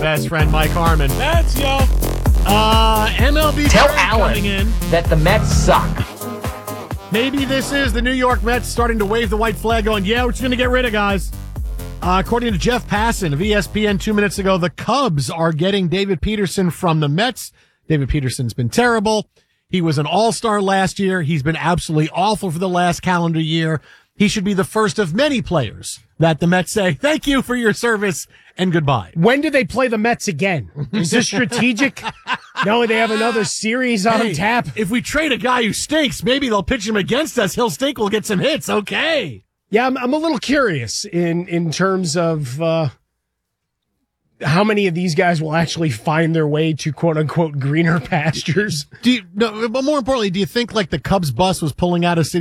best friend, Mike Harmon. That's yo. MLB Tell trade Alan coming in. that the Mets suck. Maybe this is the New York Mets starting to wave the white flag going, yeah, we're just going to get rid of guys. According to Jeff Passan of ESPN 2 minutes ago, the Cubs are getting David Peterson from the Mets. David Peterson's been terrible. He was an all-star last year. He's been absolutely awful for the last calendar year. He should be the first of many players that the Mets say, thank you for your service and goodbye. When do they play the Mets again? Is this strategic? No, they have another series on tap. If we trade a guy who stinks, maybe they'll pitch him against us. He'll stink. We'll get some hits. Okay. Yeah, I'm a little curious in terms of how many of these guys will actually find their way to quote unquote greener pastures. But more importantly, do you think like the Cubs bus was pulling out of City